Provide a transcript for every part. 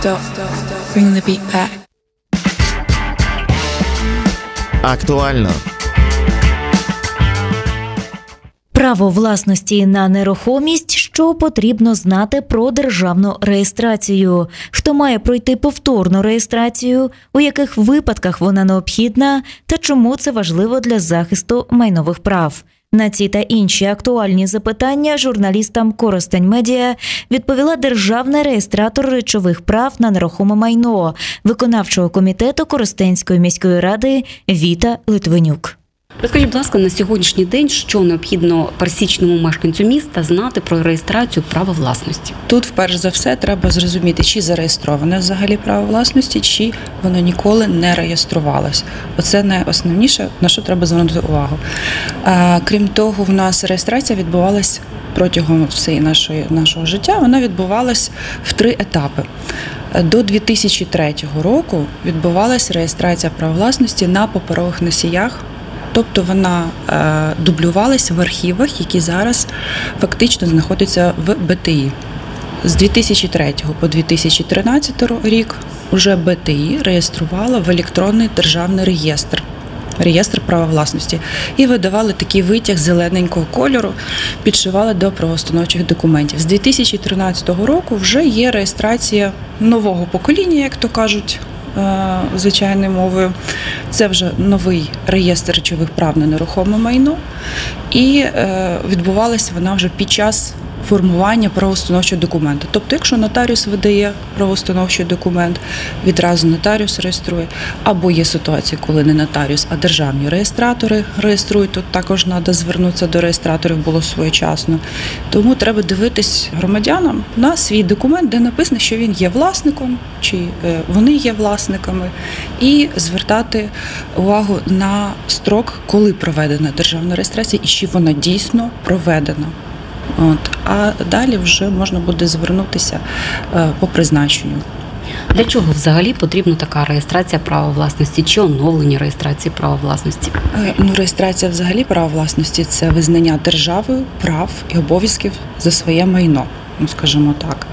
Bring the beat back. Актуально. Право власності на нерухомість, що потрібно знати про державну реєстрацію, хто має пройти повторну реєстрацію, у яких випадках вона необхідна та чому це важливо для захисту майнових прав. На ці та інші актуальні запитання журналістам Коростень Медіа відповіла державний реєстратор речових прав на нерухоме майно виконавчого комітету Коростенської міської ради Віта Литвинюк. Розкажіть, будь ласка, на сьогоднішній день, що необхідно пересічному мешканцю міста знати про реєстрацію права власності? Тут, вперше за все, треба зрозуміти, чи зареєстроване взагалі право власності, чи воно ніколи не реєструвалось. Оце найосновніше, на що треба звернути увагу. Крім того, в нас реєстрація відбувалась протягом всієї нашого життя, вона відбувалась в 3 етапи. До 2003 року відбувалася реєстрація права власності на паперових носіях. Тобто вона дублювалася в архівах, які зараз фактично знаходяться в БТІ. З 2003 по 2013 рік уже БТІ реєструвала в електронний державний реєстр права власності, і видавали такий витяг зелененького кольору, підшивали до правоустановчих документів. З 2013 року вже є реєстрація нового покоління, як то кажуть, звичайною мовою. Це вже новий реєстр речових прав на нерухоме майно, і відбувалася вона вже під час формування правоустановчого документу. Тобто, якщо нотаріус видає правоустановчий документ, відразу нотаріус реєструє, або є ситуації, коли не нотаріус, а державні реєстратори реєструють, тут також треба звернутися до реєстраторів, було своєчасно. Тому треба дивитись громадянам на свій документ, де написано, що він є власником, чи вони є власниками, і звертати увагу на строк, коли проведена державна реєстрація і чи вона дійсно проведена. А далі вже можна буде звернутися по призначенню. Для чого взагалі потрібна така реєстрація права власності чи оновлення реєстрації права власності? Реєстрація взагалі права власності – це визнання державою прав і обов'язків за своє майно, скажімо так.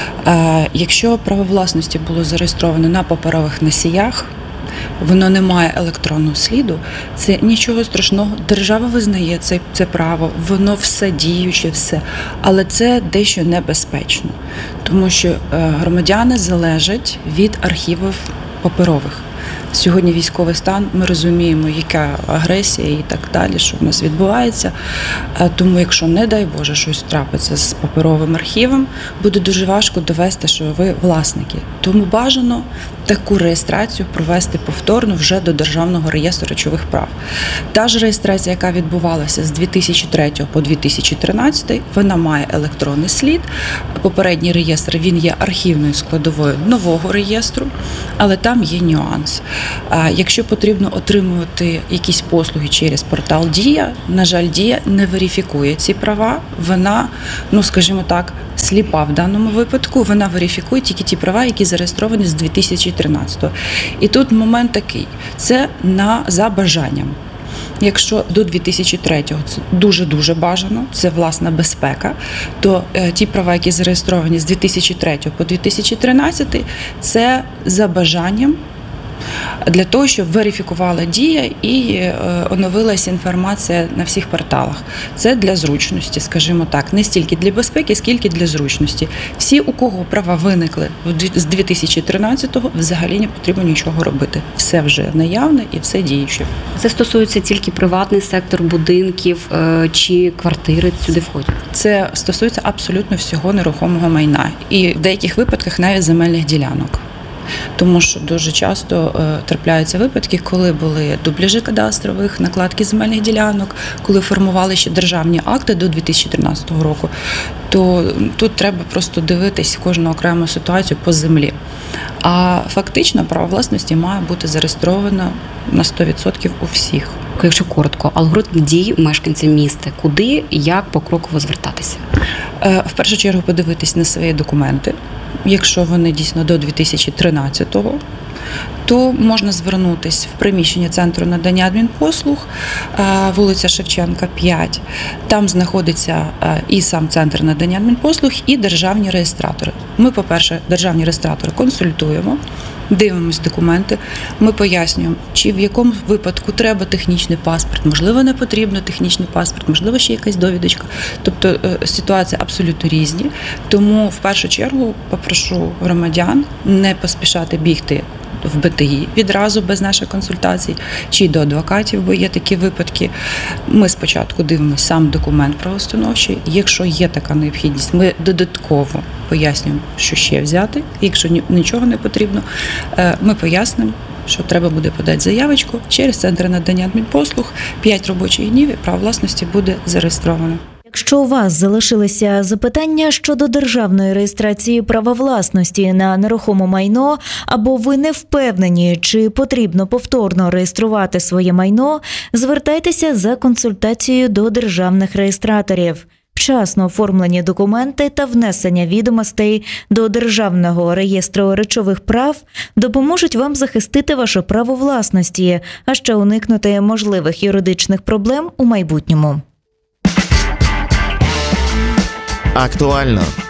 Якщо право власності було зареєстроване на паперових носіях, воно не має електронного сліду, це нічого страшного. Держава визнає це право, воно все діюче, все. Але це дещо небезпечно, тому що громадяни залежать від архівів паперових. Сьогодні військовий стан, ми розуміємо, яка агресія і так далі, що в нас відбувається. Тому якщо, не дай Боже, щось трапиться з паперовим архівом, буде дуже важко довести, що ви власники. Тому бажано таку реєстрацію провести повторно вже до Державного реєстру речових прав. Та ж реєстрація, яка відбувалася з 2003 по 2013, вона має електронний слід. Попередній реєстр, він є архівною складовою нового реєстру, але там є нюанс. Якщо потрібно отримувати якісь послуги через портал Дія, на жаль, Дія не верифікує ці права, вона, скажімо так, сліпа в даному випадку, вона верифікує тільки ті права, які зареєстровані з 2013-го. І тут момент такий, це за бажанням. Якщо до 2003-го це дуже-дуже бажано, це власна безпека, то ті права, які зареєстровані з 2003 по 2013, це за бажанням, для того, щоб верифікувала Дія і оновилася інформація на всіх порталах. Це для зручності, скажімо так, не стільки для безпеки, скільки для зручності. Всі, у кого права виникли з 2013-го, взагалі не потрібно нічого робити. Все вже наявне і все діюче. Це стосується тільки приватний сектор, будинків чи квартири сюди входять? Це стосується абсолютно всього нерухомого майна. І в деяких випадках навіть земельних ділянок. Тому що дуже часто трапляються випадки, коли були дубляжі кадастрових, накладки земельних ділянок, коли формували ще державні акти до 2013 року, то тут треба просто дивитись кожну окрему ситуацію по землі. А фактично право власності має бути зареєстровано на 100% у всіх. Якщо коротко, алгоритм дій мешканців міста, куди, як покроково звертатися? В першу чергу подивитись на свої документи, якщо вони дійсно до 2013-го, то можна звернутися в приміщення Центру надання адмінпослуг, вулиця Шевченка, 5. Там знаходиться і сам Центр надання адмінпослуг, і державні реєстратори. Ми, по-перше, державні реєстратори консультуємо, дивимось документи, ми пояснюємо, чи в якому випадку треба технічний паспорт, можливо, не потрібно технічний паспорт, можливо, ще якась довідочка. Тобто ситуації абсолютно різні. Тому в першу чергу попрошу громадян не поспішати бігти в БТІ відразу без наших консультацій, чи до адвокатів, бо є такі випадки. Ми спочатку дивимося сам документ правоустановчий. Якщо є така необхідність, ми додатково пояснюємо, що ще взяти. Якщо нічого не потрібно, ми пояснимо, що треба буде подати заявочку через Центр надання адмінпослуг, 5 робочих днів і право власності буде зареєстровано. Якщо у вас залишилися запитання щодо державної реєстрації права власності на нерухоме майно, або ви не впевнені, чи потрібно повторно реєструвати своє майно, звертайтеся за консультацією до державних реєстраторів. Вчасно оформлені документи та внесення відомостей до Державного реєстру речових прав допоможуть вам захистити ваше право власності, а ще уникнути можливих юридичних проблем у майбутньому. Актуально.